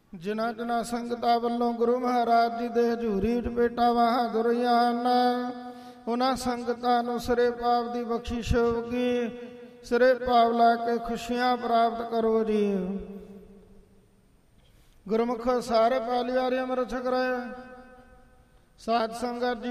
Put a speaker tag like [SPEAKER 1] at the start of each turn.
[SPEAKER 1] ਜਿਨ੍ਹਾਂ ਜਿਨ੍ਹਾਂ ਸੰਗਤਾਂ ਵੱਲੋਂ ਗੁਰੂ ਮਹਾਰਾਜ ਜੀ ਦੇ ਹਜ਼ੂਰੀ ਵਿੱਚ ਭੇਟਾਂ ਬਹਾਦਰ ਹੋਈਆਂ ਹਨ, ਉਹਨਾਂ ਸੰਗਤਾਂ ਨੂੰ ਸਿਰੇ ਪਾਪ ਦੀ ਬਖਸ਼ਿਸ਼ ਹੋਵੇਗੀ। ਸਿਰੇ ਪਾਪ ਲਾ ਕੇ ਖੁਸ਼ੀਆਂ ਪ੍ਰਾਪਤ ਕਰੋ ਜੀ। ਗੁਰਮੁਖ ਸਾਰੇ ਪਾਲੀ ਵਾਰੀ ਅੰਮ੍ਰਿਤ ਛਕ ਰਹੇ। ਸਾਧ ਸੰਗਤ ਜੀ